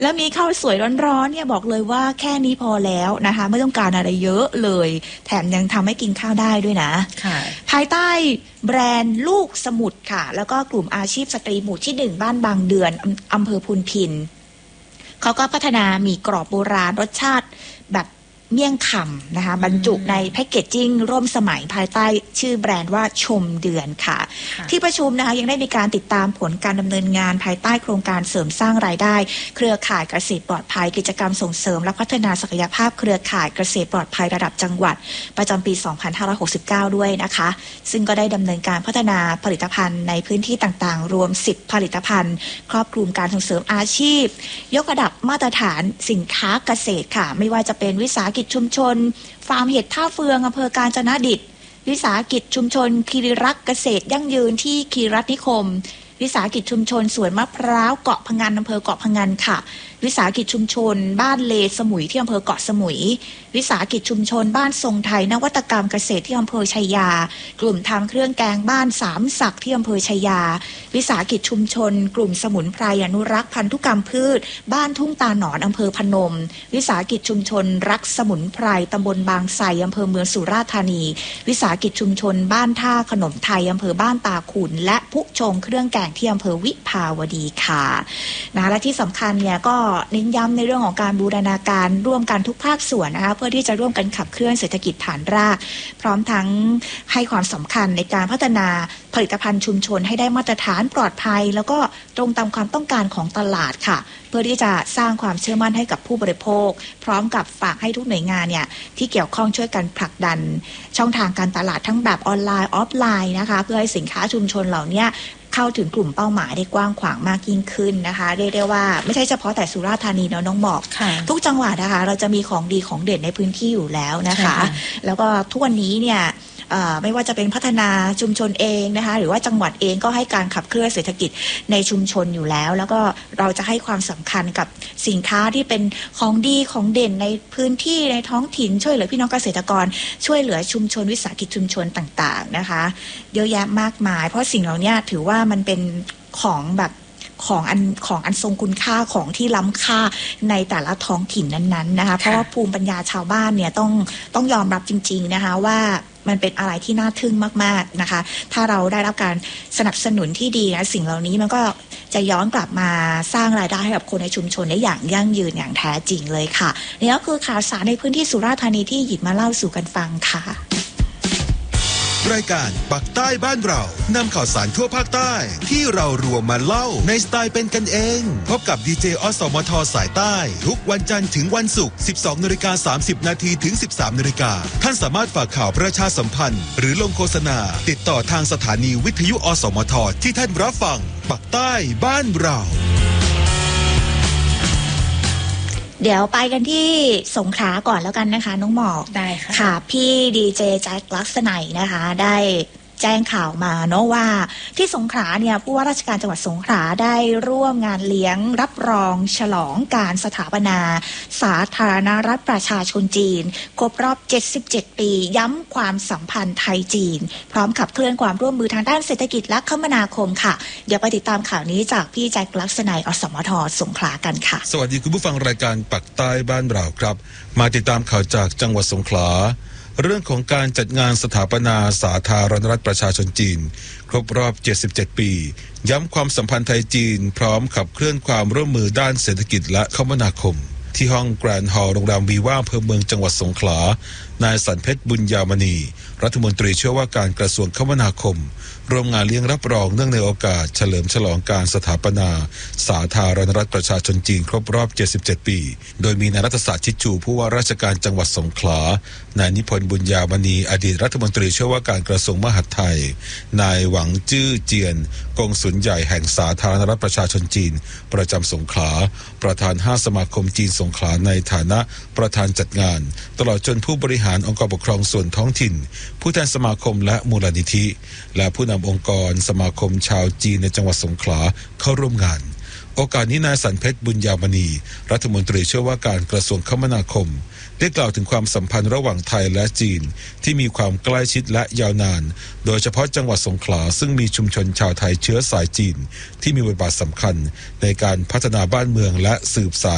แล้วมีข้าวสวยร้อนๆเนี่ยบอกเลยว่าแค่นี้พอแล้วนะคะไม่ต้องการอะไรเยอะเลยแถมยังทำให้กินข้าวได้ด้วยนะภายใต้แบรนด์ลูกสมุทรค่ะแล้วก็กลุ่มอาชีพสตรีหมู่ที่1บ้านบางเดือนอำเภอพูนพินเขาก็พัฒนามีกรอบโบราณรสชาติแบบเมี่ยงคำนะคะบรรจุในแพ็กเกจจิ้งร่วมสมัยภายใต้ชื่อแบรนด์ว่าชมเดือนค่ะที่ประชุมนะคะยังได้มีการติดตามผลการดำเนินงานภายใต้โครงการเสริมสร้างรายได้เครือข่ายเกษตรปลอดภัยกิจกรรมส่งเสริมและพัฒนาศักยภาพเครือข่ายเกษตรปลอดภัยระดับจังหวัดประจำปี 2569 ด้วยนะคะซึ่งก็ได้ดำเนินการพัฒนาผลิตภัณฑ์ในพื้นที่ต่างๆรวม10ผลิตภัณฑ์ครอบคลุมการส่งเสริมอาชีพยกระดับมาตรฐานสินค้าเกษตรค่ะไม่ว่าจะเป็นวิสาหกิจชุมชนฟาร์มเห็ดท่าเฟืองอำเภอกาญจนดิตวิสาหกิจชุมชนคีรีรักษ์เกษตรยั่งยืนที่คีรีรัตน์นิคมวิสาหกิจชุมชนสวนมะพร้าวเกาะพะงันอำเภอเกาะพะงันค่ะวิสาหกิจชุมชนบ้านเลสมุยที่อำเภอเกาะสมุยวิสาหกิจชุมชนบ้านทรงไทยนวัตกรรมเกษตรที่อำเภอชัยยากลุ่มทำเครื่องแกงบ้านสามศักดิ์ที่อำเภอชัยยาวิสาหกิจชุมชนกลุ่มสมุนไพรอนุรักษ์พันธุกรรมพืชบ้านทุ่งตาหนอนอำเภอพนมวิสาหกิจชุมชนรักสมุนไพรตำบลบางไทรอำเภอเมืองสุราษฎร์ธานีวิสาหกิจชุมชนบ้านท่าขนมไทยอำเภอบ้านตาขุนและผู้ชงเครื่องแกงที่อำเภอวิภาวดีค่ะนะและที่สำคัญเนี่ยก็เน้นย้ำในเรื่องของการบูรณาการร่วมกันทุกภาคส่วนนะคะเพื่อที่จะร่วมกันขับเคลื่อนเศรษฐกิจฐานรากพร้อมทั้งให้ความสำคัญในการพัฒนาผลิตภัณฑ์ชุมชนให้ได้มาตรฐานปลอดภัยแล้วก็ตรงตามความต้องการของตลาดค่ะเพื่อที่จะสร้างความเชื่อมั่นให้กับผู้บริโภคพร้อมกับฝากให้ทุกหน่วยงานเนี่ยที่เกี่ยวข้องช่วยกันผลักดันช่องทางการตลาดทั้งแบบออนไลน์ออฟไลน์นะคะเพื่อให้สินค้าชุมชนเหล่านี้เข้าถึงกลุ่มเป้าหมายได้กว้างขวางมากยิ่งขึ้นนะคะเรียกได้ว่าไม่ใช่เฉพาะแต่สุราษฎร์ธานีเนาะน้องบอกทุกจังหวัดนะคะเราจะมีของดีของเด่นในพื้นที่อยู่แล้วนะคะแล้วก็ทุกวันนี้เนี่ยไม่ว่าจะเป็นพัฒนาชุมชนเองนะคะหรือว่าจังหวัดเองก็ให้การขับเคลื่อนเศรษฐกิจในชุมชนอยู่แล้วแล้วก็เราจะให้ความสำคัญกับสินค้าที่เป็นของดีของเด่นในพื้นที่ในท้องถิ่นช่วยเหลือพี่น้องเกษตรกรช่วยเหลือชุมชนวิสาหกิจชุมชนต่างๆนะคะเยอะแยะมากมายเพราะสิ่งเหล่านี้ถือว่ามันเป็นของแบบของอันทรงคุณค่าของที่ล้ำค่าในแต่ละท้องถิ่นนั้นๆนะคะเพราะว่าภูมิปัญญาชาวบ้านเนี่ยต้องยอมรับจริงๆนะคะว่ามันเป็นอะไรที่น่าทึ่งมากๆนะคะถ้าเราได้รับการสนับสนุนที่ดีนะสิ่งเหล่านี้มันก็จะย้อนกลับมาสร้างรายได้ให้กับคนในชุมชนได้อย่างยั่งยืนอย่างแท้จริงเลยค่ะนี่ก็คือข่าวสารในพื้นที่สุราษฎร์ธานีที่หยิบมาเล่าสู่กันฟังค่ะรายการปักใต้บ้านเรานำข่าวสารทั่วภาคใต้ที่เรารวมมาเล่าในสไตล์เป็นกันเองพบกับดีเจอสมทสายใต้ทุกวันจันทร์ถึงวันศุกร์ 12:30 นถึง 13:00 นท่านสามารถฝากข่าวประชาสัมพันธ์หรือลงโฆษณาติดต่อทางสถานีวิทยุอสมทที่ท่านรับฟังปักใต้บ้านเราเดี๋ยวไปกันที่สงขลาก่อนแล้วกันนะคะน้องหมอกได้ค่ะพี่ดีเจแจ็คลักษณัยนะคะได้แจ้งข่าวมาเนาะว่าที่สงขลาเนี่ยผู้ว่าราชการจังหวัดสงขลาได้ร่วมงานเลี้ยงรับรองฉลองการสถาปนาสาธารณรัฐประชาชนจีนครบรอบ77ปีย้ำความสัมพันธ์ไทยจีนพร้อมขับเคลื่อนความร่วมมือทางด้านเศรษฐกิจและคมนาคมค่ะเดี๋ยวไปติดตามข่าวนี้จากพี่แจ็คลักษณัยอสมทสงขลากันค่ะสวัสดีคุณผู้ฟังรายการปักใต้บ้านเราครับมาติดตามข่าวจากจังหวัดสงขลาเรื่องของการจัดงานสถาปนาสาธารณรัฐประชาชนจีนครบรอบ77ปีย้ำความสัมพันธ์ไทยจีนพร้อมขับเคลื่อนความร่วมมือด้านเศรษฐกิจและคมนาคมที่ห้องแกรนด์ฮอลล์โรงแรมวีว่าอำเภอเมืองจังหวัดสงขลานายสันเพชรบุญยามณีรัฐมนตรีช่วยว่าการกระทรวงคมนาคมร่วมงานเลี้ยงรับรองเนื่องในโอกาสเฉลิมฉลองการสถาปนาสาธารณรัฐประชาชนจีนครบรอบ77ปีโดยมีนายรัฐศาสตร์ชิดชูผู้ว่าราชการจังหวัดสงขลานายนิพนธ์บุญญามณีอดีตรัฐมนตรีช่วยว่าการกระทรวงมหาดไทยนายหวังจื้อเจียนกงสุลใหญ่แห่งสาธารณรัฐประชาชนจีนประจำสงขลาประธาน5สมาคมจีนสงขลาในฐานะประธานจัดงานตลอดจนผู้บริหารองค์กรปกครองส่วนท้องถิ่นผู้แทนสมาคมและมูลนิธิและผู้นำองค์กรสมาคมชาวจีนในจังหวัดสงขลาเข้าร่วมงานโอกาสนี้นายสันเพชรบุญยามณีรัฐมนตรีช่วยว่าการกระทรวงคมนาคมได้กล่าวถึงความสัมพันธ์ระหว่างไทยและจีนที่มีความใกล้ชิดและยาวนานโดยเฉพาะจังหวัดสงขลาซึ่งมีชุมชนชาวไทยเชื้อสายจีนที่มีบทบาทสำคัญในการพัฒนาบ้านเมืองและสืบสาน